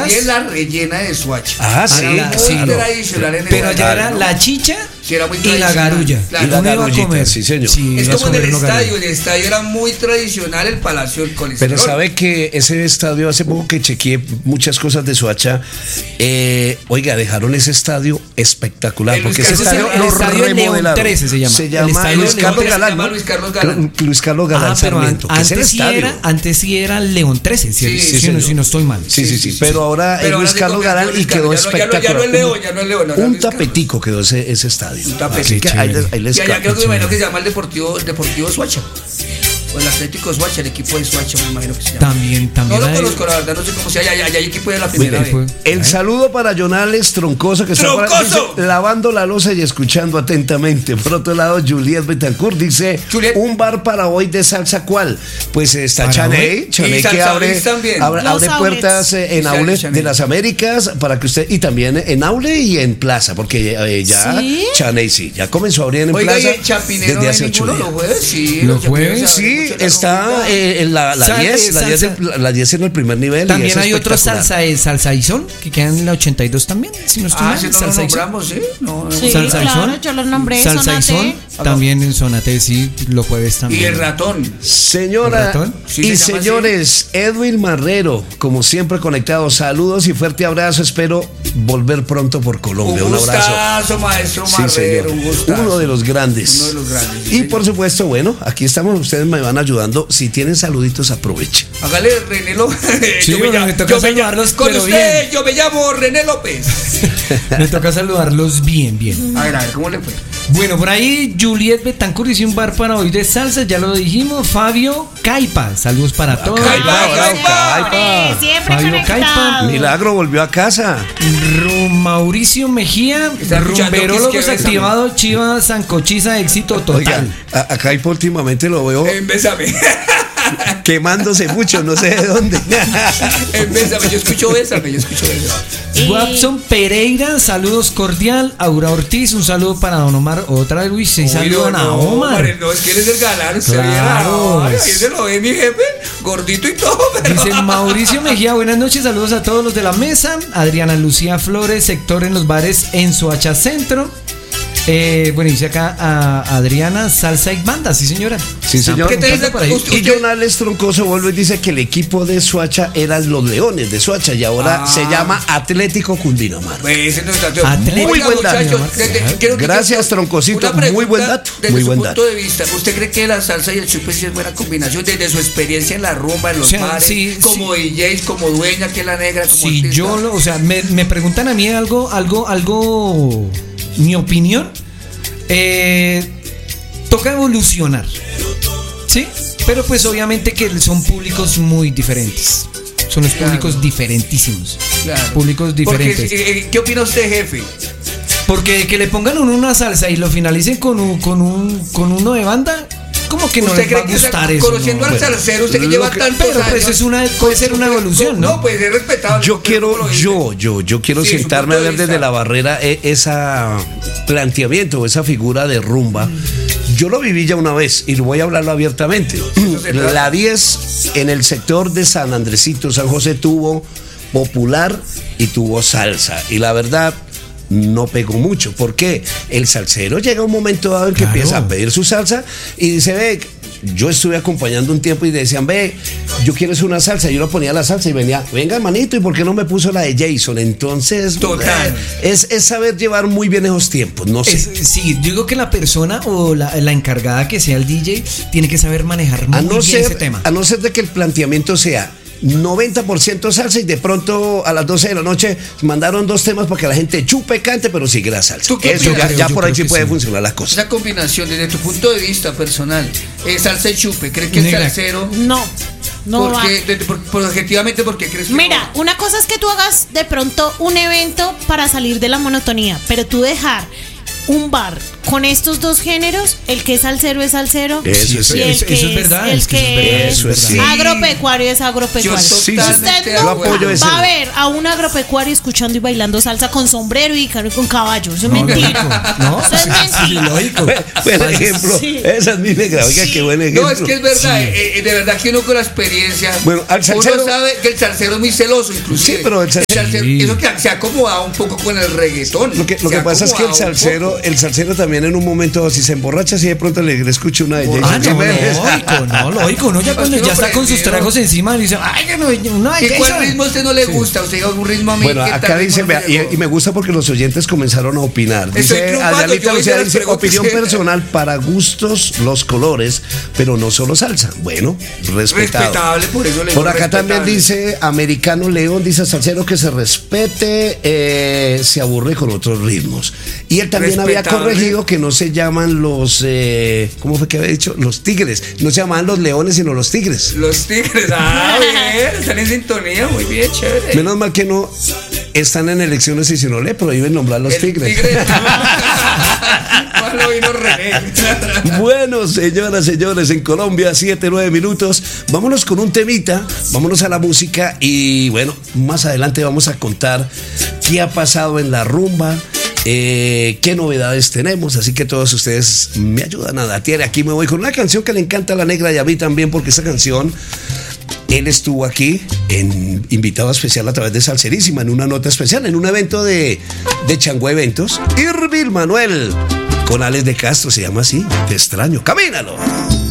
también la rellena de Soacha. Ah, sí, Muy claro. tradicional en Pero el allá era ¿no? la chicha Sí, era muy y la tradicional. garulla. Claro. Y la Uno iba a garullita, comer. sí, señor. Sí, Es ibas a como en comer el una estadio. garulla. El estadio era muy tradicional, el Palacio del Coliseo. Pero sabe que ese estadio, hace poco que chequeé muchas cosas de Soacha, oiga, dejaron ese estadio espectacular, porque ese estadio el lo estadio León remodelaron. 13 se llama. Se El llama estadio Luis León Carlos 13 Galán, se llama ¿no? Luis Carlos Galán. Luis Carlos Galán Sarmiento, que es el estadio. Antes sí era León 13, si no estoy mal. Sí, pero ahora es Pero Luis ahora se Carlos convirtió Galán en y Luis quedó Carlos. Ya no espectacular. es León, ya no es León. ahora Un Luis Carlos. tapetico quedó ese estadio. Un tapetico. Así que ahí les Y allá creo que me cabe. imagino que se llama el Deportivo Soacha. O el Atlético Soacha, el equipo de Soacha, me imagino que se llama. También No lo hay- conozco, la verdad, no sé cómo se llama. Allá hay equipo de la primera Mire, vez. el saludo para Jonales Troncoso, que está por ahí, ¡Troncoso! dice, lavando la loza y escuchando atentamente. Por otro lado, Juliet Betancourt dice, Juliet. un bar para hoy de salsa, ¿cuál? Pues está ¿Para Chaney hoy? Y que Salsa abre, Blitz también. abre Los outlets. puertas en Y Aule Chaney. de las Américas, para que usted, y también en Aule y en Plaza, porque ya ¿Sí? Chaney sí, ya comenzó a abrir en Oiga, Plaza ¿y el Chapinero desde hace no hay 8 ninguno días. los jueves? Sí, ¿Los jueves? Sí, está en la 10, la 10 en el primer nivel. y También es hay otro espectacular. salsa Izón, que quedan en la 82 también, si no estoy Ah, mal. si no lo Salsa Izón. nombramos, ¿sí? No, no. Sí, Salsa claro, Izón. yo los nombré. Salsa Sonate. Izón, también en Sonate, sí, los jueves también. Y el ratón. Señora ¿El ratón? Sí, y se llama señores, Edwin Marrero, como siempre conectados, saludos y fuerte abrazo. Espero volver pronto por Colombia. Un abrazo. gustazo, maestro Sí, Marrero, señor. un gustazo. Uno de los grandes. Uno de los grandes, sí, Y señor. por supuesto, bueno, aquí estamos, ustedes me van ayudando. Si tienen saluditos, aprovechen. Hágale, René López. Sí, bueno, me toca saludarlos, con pero usted, bien. yo me llamo René López. Me toca saludarlos bien. A ver, ¿cómo le fue? Bueno, por ahí Juliet Betancourt dice un bar para hoy de salsa, ya lo dijimos. Fabio Caipa, saludos para todos. Caipa, Siempre, siempre Fabio conectado. Milagro volvió a casa. Mauricio Mejía, Está escuchando rumberólogo Quisque Bésame. activado, Chiva Sancochiza, éxito total. Oiga, acá últimamente lo veo Bésame. quemándose mucho, no sé de dónde. Bésame, yo escucho Bésame. Watson Pereira, saludos cordial. Aura Ortiz, un saludo para Don Omar. Otra vez, Luis, se saludan a Omar. No, es que él es el galán. Usted Claro. viera. Ay, ahí se lo ve mi jefe, gordito y todo. Pero... Dice Mauricio Mejía, buenas noches, saludos a todos los de la mesa. Adriana Lucía Flores, sector en los bares en Soacha Centro. Bueno, dice acá a Adriana, salsa y banda, sí señora. Sí, señor. ¿Qué te dice? Por ahí. Y Jonales Troncoso vuelve y dice que el equipo de Soacha eran los Leones de Soacha y ahora se llama Atlético Cundinamarca. Pues ese no está Atlético Muy buen dato. quiero que- Gracias, Troncosito, una pregunta muy buen dato, Desde muy su buen punto dato. de vista, ¿usted cree que la salsa y el chupe sí es buena combinación? Desde su experiencia en la rumba, en los O sea, bares, sí, como DJs, como dueña, que es la negra, como Si artista? yo, o sea, me preguntan a mí algo, mi opinión, toca evolucionar, ¿sí? Pero pues obviamente que son públicos muy diferentes, son los Claro. públicos diferentísimos, Claro. públicos diferentes. Porque, ¿qué opina usted, jefe? Porque que le pongan uno una salsa y lo finalicen con uno de banda, como que no ¿Usted les va a cree que gustar eso. conociendo ¿no? al salsero, usted que lo lleva que- tantos pero, pues, años, puede ser una evolución, ¿no? No, pues es respetable. Yo quiero Sí, sentarme a su punto de ver desde vista. la barrera ese planteamiento, esa figura de rumba. Yo lo viví ya una vez y lo voy a hablarlo abiertamente. se trata. La 10 en el sector de San Andresito, San José tuvo popular y tuvo salsa. Y la verdad no pegó mucho. porque El salsero llega a un momento dado en que Claro. empieza a pedir su salsa y dice, ve, yo estuve acompañando un tiempo y decían, ve, yo quiero una salsa. Yo le ponía la salsa y venía, venga, hermanito, ¿y por qué no me puso la de Jason? Entonces, Total. es saber llevar muy bien esos tiempos. No sé. Sí, yo digo que la persona o la encargada que sea el DJ tiene que saber manejar muy A no bien ser, ese tema. a no ser de que el planteamiento sea 90% salsa y de pronto a las 12 de la noche mandaron 2 temas para que la gente chupe, cante, pero sigue la salsa. ¿Tú qué Eso opinas? ya Yo por ahí creo sí que puede sí. funcionar la cosa. Esa combinación, desde tu punto de vista personal, salsa y chupe, ¿crees que el Negra. salsero? No, no va. Objetivamente, ¿por qué crees que Mira, no? una cosa es que tú hagas de pronto un evento para salir de la monotonía, pero tú dejar un bar con estos dos géneros, el que es salsero es salsero. Eso es y el eso que es verdad, el es que que eso es es verdad. agropecuario es agropecuario. Yo totalmente Usted yo apoyo ese. va a ver a un agropecuario escuchando y bailando salsa con sombrero y con caballo. Eso es No, mentira. lógico, ¿no? Eso es Sí, mentira. lógico. Buen ejemplo. Sí. Esa es mi negra. Oiga, qué buen ejemplo. No, es que es verdad, de verdad que uno con la experiencia. Bueno, al salsero- uno sabe que el salsero es muy celoso, inclusive. Sí, pero el salsero- Sí. eso que se ha acomodado un poco con el reggaetón. Lo que Se ha pasa es que acomodado el salsero también en un momento, si se emborracha, si de pronto le escucha una de Jason Ah, no, Jiménez. lógico, ¿no? Ya cuando que ya no está con sus aprendió. tragos encima, dice, ay, que no, ¿Y cuál ritmo a usted no le gusta? Usted diga un ritmo a mí. Bueno, ¿qué acá tal dice, ritmo vea, le llegó? y me gusta porque los oyentes comenzaron a opinar. Estoy Dice triunfando, Adalita yo Lucía, hice las dice, preguntas. opinión personal, para gustos los colores, pero no solo salsa. Bueno, respetado. Respetable, por eso le Por digo acá también respetable. dice Americano León, dice salsero que se respete, se aburre con otros ritmos. Y él también había Respetable. corregido que no se llaman los, ¿cómo fue que había dicho? Los tigres. No se llamaban los leones, sino los tigres. Los tigres, bien, están en sintonía, muy bien, chévere. Menos mal que no están en elecciones y si no le prohíben nombrar los El tigres. tigre. Malo vino René. Bueno, señoras, señores, en Colombia, 7-9 minutos. Vámonos con un temita, vámonos a la música y bueno, más adelante vamos a contar qué ha pasado en la rumba, qué novedades tenemos, así que todos ustedes me ayudan a datear. Aquí me voy con una canción que le encanta a la negra y a mí también, porque esta canción, él estuvo aquí en invitado especial a través de Salserísima, en una nota especial, en un evento de Changó Eventos. Irving Manuel con Alex de Castro, se llama así, Te extraño, camínalo.